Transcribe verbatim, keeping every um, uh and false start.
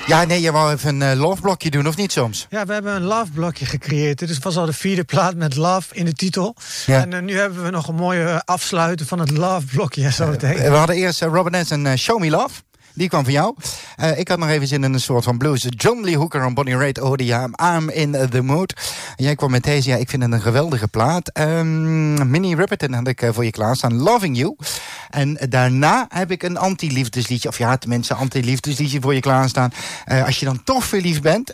Ja, nee, je wou even een uh, love-blokje doen, of niet soms? Ja, we hebben een love-blokje gecreëerd. Dit was al de vierde plaat met love in de titel. Ja. En uh, nu hebben we nog een mooie uh, afsluiten van het love-blokje, zo het heet. Uh, we hadden eerst uh, Robert Ness en uh, Show Me Love. Die kwam van jou. Uh, ik had nog even zin in een soort van blues. John Lee Hooker en Bonnie Raitt, oh ja, I'm in the mood. En jij kwam met deze, ja, ik vind het een geweldige plaat. Um, Minnie Riperton had ik uh, voor je klaarstaan, Loving You. En uh, daarna heb ik een anti-liefdesliedje, of ja, tenminste anti-liefdesliedje voor je klaarstaan. Uh, als je dan toch verliefd bent,